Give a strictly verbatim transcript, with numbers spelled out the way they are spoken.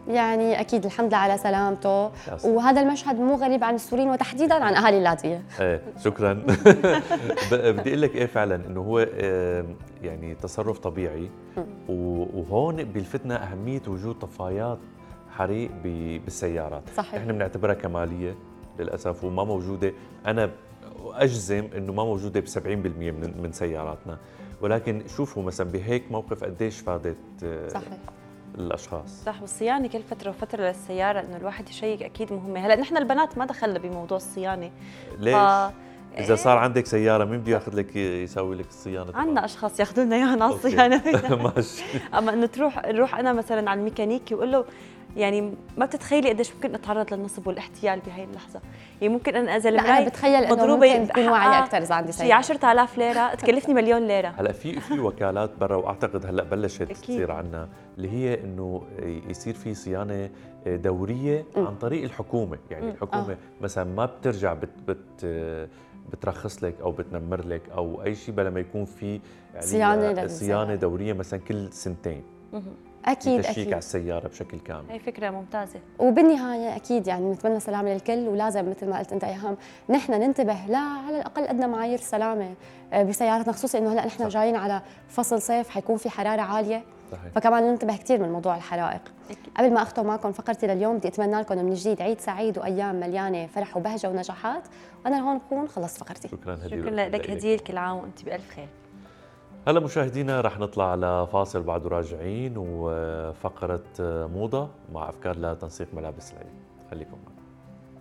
يعني اكيد الحمد لله على سلامته، وهذا المشهد مو غريب عن السوريين وتحديدا عن اهالي اللاتفيه. ايه شكرا. بدي اقول لك ايه فعلا انه هو يعني تصرف طبيعي، وهون بيلفتنا اهميه وجود طفايات حريق بالسيارات. صحيح. احنا بنعتبرها كماليه للاسف وما موجوده، انا اجزم انه ما موجوده ب سبعين بالمئة من من سياراتنا، ولكن شوفوا مثلا بهيك موقف قديش فادت صحيح الاشخاص. صح. والصيانه كل فتره وفتره للسياره انه الواحد يشيك اكيد مهمه. هلا نحن البنات ما دخلنا بموضوع الصيانه. ليش؟ ف... اذا صار عندك سياره مين بده ياخذ لك يسوي لك الصيانه؟ عندنا اشخاص ياخذوا لنا اياها على الصيانه. ماشي. اما انه تروح نروح انا مثلا على الميكانيكي واقول له يعني ما بتتخيلي قديش ممكن اتعرض للنصب والاحتيال بهي اللحظه. يعني ممكن انا اذا المرايه انا بتخيل انه ممكن تكون واعيه اكثر اذا عندي سياره عشرة آلاف ليره تكلفني مليون ليره. هلا في في وكالات برا واعتقد هلا بلشت تصير عنا اللي هي انه يصير في صيانه دوريه م. عن طريق الحكومه، يعني م. الحكومه آه. مثلا ما بترجع بت بت بترخص لك او بتنمر لك او اي شيء بلا ما يكون في يعني صيانه صيانه دوريه مثلا كل سنتين. م. اكيد تشيك اكيد على السياره بشكل كامل. هي فكره ممتازه. وبالنهايه اكيد يعني نتمنى السلامه للكل، ولازم مثل ما قلت انت ايهام نحن ننتبه لا على الاقل ادنى معايير السلامه بسياراتنا، خصوصا انه هلا نحن جايين على فصل صيف حيكون في حراره عاليه. صحيح. فكمان ننتبه كثير من موضوع الحرائق. أكيد. قبل ما اختم معكم فقرتي لليوم بدي اتمنى لكم من جديد عيد سعيد وايام مليانه فرح وبهجه ونجاحات، وانا هون بكون خلصت فقرتي. شكرا هدير. شكرا لك هدير، كل عام وانت بالف خير. هلا مشاهدينا رح نطلع على فاصل بعد راجعين وفقرة موضة مع أفكار لتنسيق ملابس العيد، خليكم معنا.